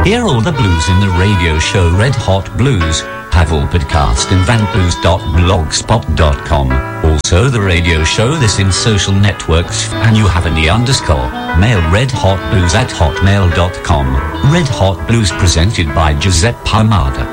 Hear all the blues in the radio show Red Hot Blues. Have all podcast in vanblues.blogspot.com. Also, the radio show this in social networks, and you have any underscore. Mail redhotblues@hotmail.com. Red Hot Blues presented by Giuseppe Palmada.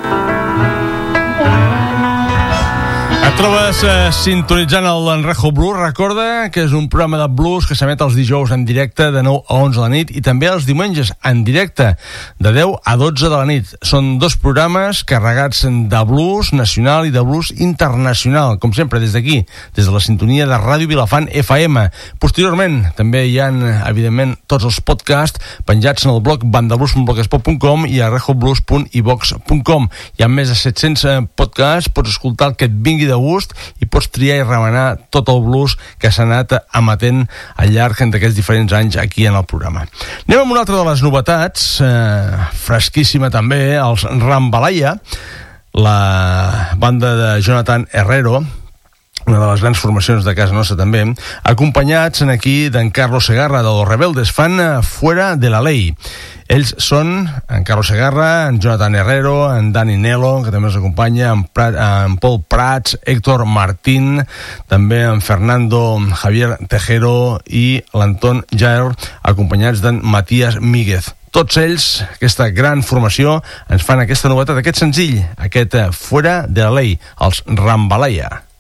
Et trobes sintonitzant el Rejo Blues. Recorda que és un programa de blues que s'emet els dijous en directe de 9 a 11 de la nit i també els diumenges en directe de 10 a 12 de la nit. Són dos programes carregats de blues nacional i de blues internacional, com sempre des d'aquí, des de la sintonia de Ràdio Vilafant FM. Posteriorment també hi ha, evidentment, tots els podcasts penjats en el blog bandablues.blogspot.com i a rejoblues.ivox.com. Hi ha més de 700 podcasts, pots escoltar el que et vingui de gust i pots triar i remenar tot el blues que s'ha anat emetent al llarg d'aquests diferents anys aquí en el programa. Anem amb una altra de les novetats, fresquíssima també, els Rambalaya, la banda de Jonathan Herrero, una de les grans formacions de casa nostra també, acompanyats aquí d'en Carlos Segarra de Los Rebeldes. Fan Fuera de la Ley. Ells són en Carlos Segarra, en Jonathan Herrero, en Dani Nelo, que també ens acompanya, en Paul Prats, Héctor Martín, també en Fernando Javier Tejero i l'Anton Jair, acompanyats d'en Matías Míguez. Tots ells, aquesta gran formació, ens fan aquesta novetat, aquest senzill, aquest Fuera de la Ley, els Rambalaya.